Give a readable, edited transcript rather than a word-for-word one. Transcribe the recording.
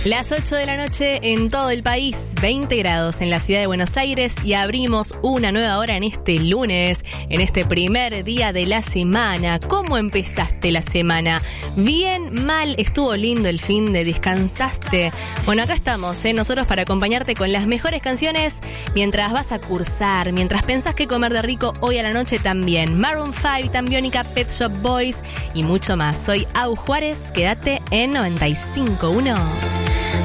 Las 8 de la noche en todo el país, 20 grados en la ciudad de Buenos Aires y abrimos una nueva hora en este lunes, en este primer día de la semana. ¿Cómo empezaste la semana? ¿Bien, mal? ¿Estuvo lindo el fin de? ¿Descansaste? Bueno, acá estamos, nosotros para acompañarte con las mejores canciones mientras vas a cursar, mientras pensás qué comer de rico hoy a la noche también. Maroon 5, Tambiónica, Pet Shop Boys y mucho más. Soy Au Juárez, quédate en 95.1.